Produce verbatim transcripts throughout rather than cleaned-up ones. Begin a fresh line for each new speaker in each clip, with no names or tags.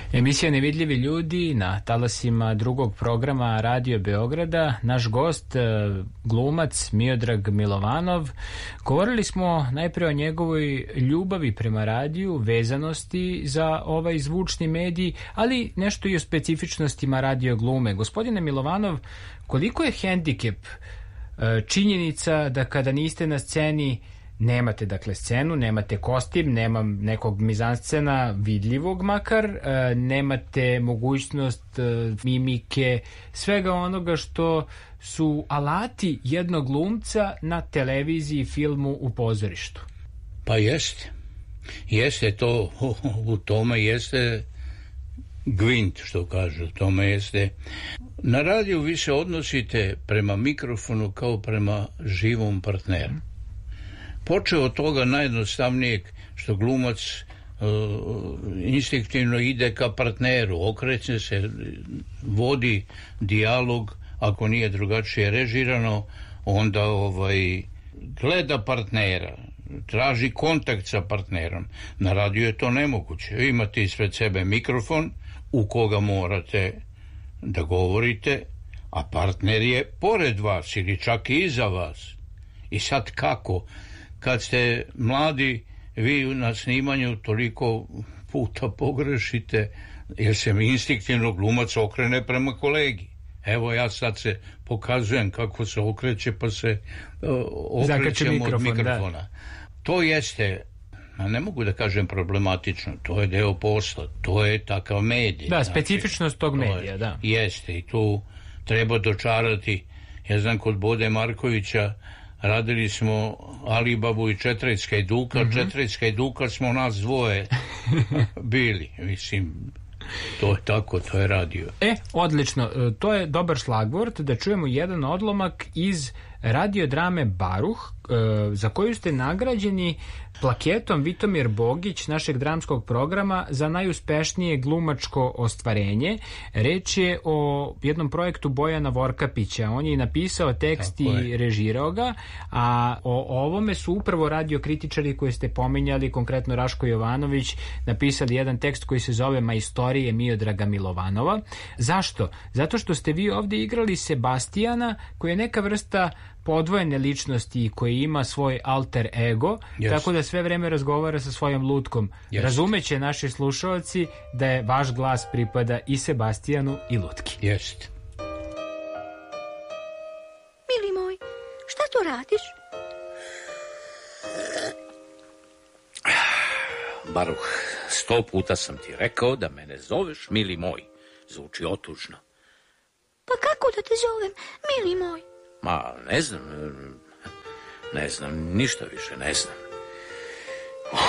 Emisija Nevidljivi ljudi na talasima drugog programa Radio Beograda. Naš gost, glumac Miodrag Milovanov. Govorili smo najpre o njegovoj ljubavi prema radiju, vezanosti za ovaj zvučni medij, ali nešto i o specifičnostima radio glume. Gospodine Milovanov, koliko je hendikep činjenica da kada niste na sceni nemate dakle scenu, nemate kostim, nema nekog mizanscena vidljivog makar, nemate mogućnost mimike, svega onoga što su alati jednog glumca na televiziji, filmu, u pozorištu?
Pa jeste. Jeste to, u tome jeste gvint, što kažu, u tome jeste. Na radiju vi se odnosite prema mikrofonu kao prema živom partneru. Počeo od toga najjednostavnijeg što glumac uh, instinktivno ide ka partneru, okreće se, vodi dijalog, ako nije drugačije režirano, onda ovaj, gleda partnera, traži kontakt sa partnerom. Na radiju je to nemoguće. Vi imate ispred sebe mikrofon u koga morate da govorite, a partner je pored vas ili čak i iza vas. I sad kako? Kad ste mladi, vi na snimanju toliko puta pogrešite, jer se mi instinktivno glumac okrene prema kolegi. Evo ja sad se pokazujem kako se okreće, pa se uh, okrećemo mikrofon, od mikrofona. Da. To jeste, a ne mogu da kažem problematično, to je deo posla, to je takav medij.
Da, specifičnost tog medija,
je,
da.
Jeste, i tu treba dočarati. Ja znam, kod Bode Markovića radili smo Alibabu i Četrecka i Duka. Mm-hmm. Četrecka i Duka smo nas dvoje bili. Mislim, to je tako, to je radio.
E, odlično. To je dobar šlagvort da čujemo jedan odlomak iz radiodrame Baruh, za koju ste nagrađeni plaketom Vitomir Bogić našeg dramskog programa za najuspešnije glumačko ostvarenje. Reč je o jednom projektu Bojana Vorkapića. On je napisao tekst tako i je. Režirao ga, a o ovome su upravo radiokritičari koje ste pominjali, konkretno Raško Jovanović, napisali jedan tekst koji se zove Majstorije Miodraga Milovanova. Zašto? Zato što ste vi ovde igrali Sebastijana, koji je neka vrsta podvojene ličnosti i koji ima svoj alter ego, yes. Tako da sve vreme razgovara sa svojom lutkom. Yes. Razumeće naši slušalci da je vaš glas pripada i Sebastijanu i lutki.
Jeste.
Mili moj, šta tu radiš?
Baruh, sto puta sam ti rekao da me ne zoveš mili moj. Zvuči otužno.
Pa kako da te zovem, mili moj?
Ma, ne znam, ne znam, ništa više ne znam. Uh.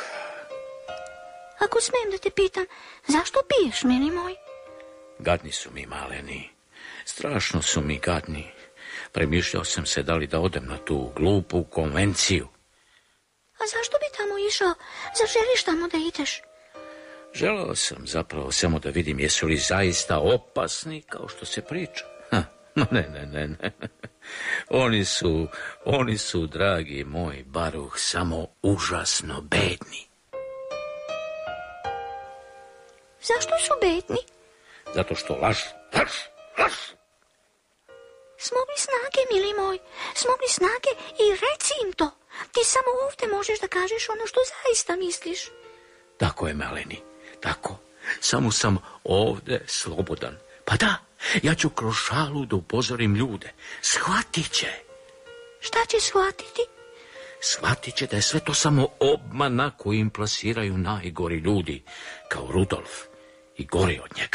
Ako smijem da te pitam, zašto piješ, mili moj?
Gadni su mi, maleni, strašno su mi gadni. Premišljao sam se da li da odem na tu glupu konvenciju.
A zašto bi tamo išao? Zar želiš tamo da ideš?
Želao sam zapravo samo da vidim jesu li zaista opasni kao što se priča. Ne, ne, ne, ne. Oni su, oni su, dragi moj Baruh, samo užasno bedni.
Zašto su bedni?
Zato što lažu, lažu, lažu.
Smogli snage, mili moj, smogli snage i reci im to. Ti samo ovdje možeš da kažeš ono što zaista misliš.
Tako je, maleni, tako. Samo sam ovdje slobodan. Pa da, ja ću kroz šalu da upozorim ljude. Shvatit će.
Šta će shvatiti?
Shvatit će da je sve to samo obmana koju im plasiraju najgori ljudi, kao Rudolf i gori od njega.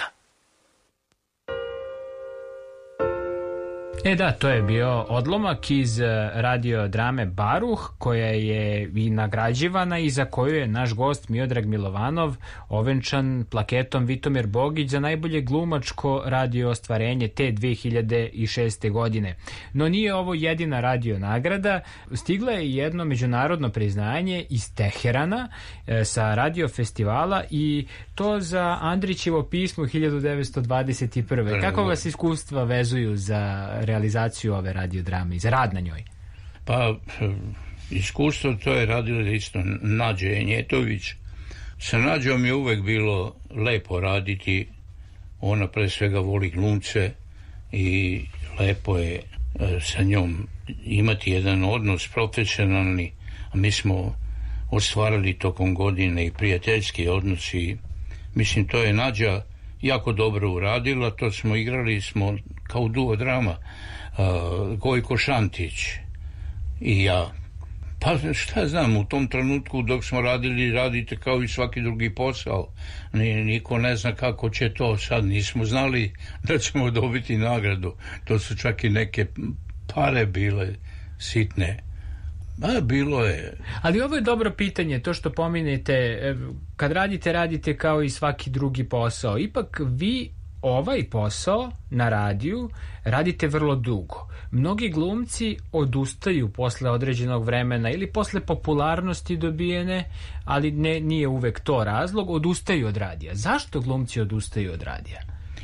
E da, to je bio odlomak iz radiodrame Baruh, koja je i nagrađivana i za koju je naš gost Miodrag Milovanov ovenčan plaketom Vitomir Bogić za najbolje glumačko radio ostvarenje te dve hiljade šeste. godine. No nije ovo jedina radio nagrada. Stigla je jedno međunarodno priznanje iz Teherana e, sa radio festivala i to za Andrićevo pismo hiljadu devetsto dvadeset prve. Kako vas iskustva vezuju za realizaciju ove radiodrame i za rad na njoj?
Pa, iskustvo to je radio isto Nađe Enjetović, Sa Nađom je uvek bilo lepo raditi. Ona pre svega voli glumce i lepo je sa njom imati jedan odnos profesionalni, a mi smo ostvarili tokom godine i prijateljski odnosi. Mislim, to je Nađa jako dobro uradila, to smo igrali smo kao duo drama, uh, Gojko Šantić i ja. Pa šta znam, u tom trenutku dok smo radili, radite kao i svaki drugi posao. Niko ne zna kako će to sad. Nismo znali da ćemo dobiti nagradu. To su čak i neke pare bile sitne. A, bilo je.
Ali ovo je dobro pitanje, to što pominjete, kad radite, radite kao i svaki drugi posao. Ipak vi ovaj posao na radiju radite vrlo dugo. Mnogi glumci odustaju posle određenog vremena ili posle popularnosti dobijene, ali ne, nije uvek to razlog, odustaju od radija. Zašto glumci odustaju od radija?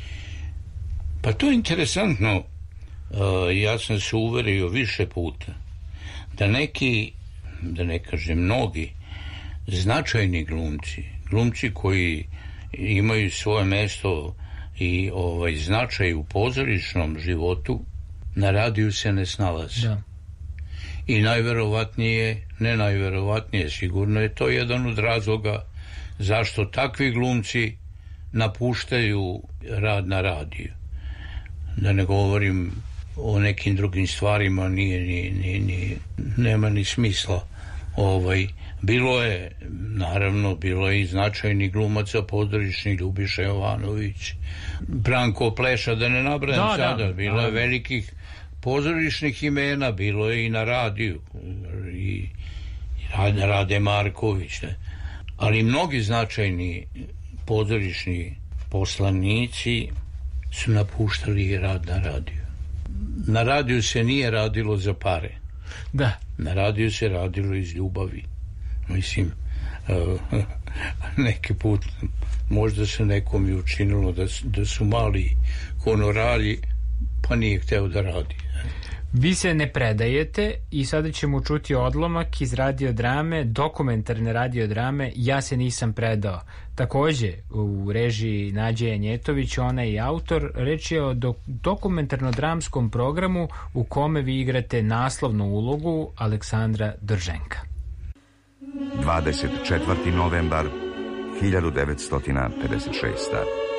Pa to je interesantno. Uh, ja sam se uverio više puta da neki, da ne kažem mnogi, značajni glumci, glumci koji imaju svoje mesto i ovaj značaj u pozorišnom životu, na radiju se ne snalaze. Da. I najverovatnije, ne najverovatnije, sigurno je to jedan od razloga zašto takvi glumci napuštaju rad na radiju. Da ne govorim o nekim drugim stvarima, nije ni, ni, ni, nema ni smisla. Ovaj, bilo je, naravno, bilo je i značajni glumaca pozorišni, Ljubiša Jovanović, Branko Pleša, da ne nabrajam da, sada, da, bilo da. je velikih pozorišnih imena, bilo je i na radiju, i, i Rade Marković, ne. Ali mnogi značajni pozorišni poslanici su napuštali rad na radiju. Na radiju se nije radilo za pare.
Da.
Na radiju se radilo iz ljubavi. Mislim, uh, neki put možda se nekom je učinilo da, da su mali honorari, pa nije hteo da radi.
Vi se ne predajete i sada ćemo čuti odlomak iz radiodrame, dokumentarne radiodrame Ja se nisam predao. Takođe u režiji Nađe Janjetović, ona je i autor. Reč je o do, dokumentarno-dramskom programu u kome vi igrate naslovnu ulogu Aleksandra Drženka.
dvadeset četvrti novembar hiljadu devetsto pedeset šeste.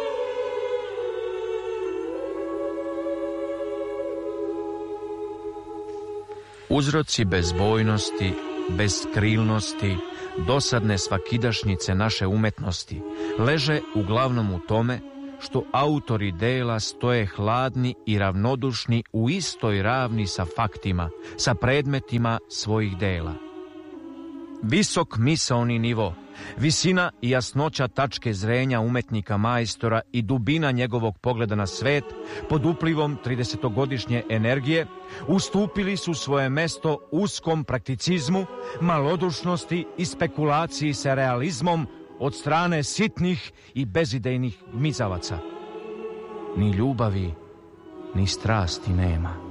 Uzroci bezbojnosti, beskrilnosti, dosadne svakidašnjice naše umetnosti leže uglavnom u tome što autori dela stoje hladni i ravnodušni u istoj ravni sa faktima, sa predmetima svojih dela. Visok misaoni nivo, visina i jasnoća tačke zrenja umetnika majstora i dubina njegovog pogleda na svet pod uplivom tridesetogodišnje energije ustupili su svoje mesto uskom prakticizmu, malodušnosti i spekulaciji sa realizmom od strane sitnih i bezidejnih gmizavaca. Ni ljubavi, ni strasti nema.